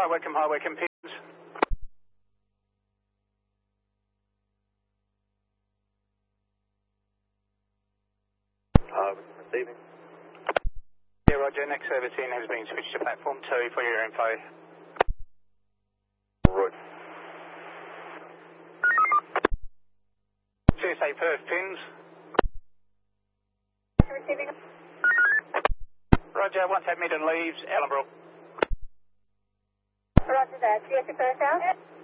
Hi, Wickham, pins. Receiving. Yeah, roger, next service in has been switched to platform 2 for your info. Right. CSA Perth, pins. Receiving. Roger, once that midden leaves, Ellenbrook. Roger that. CSA Perth out.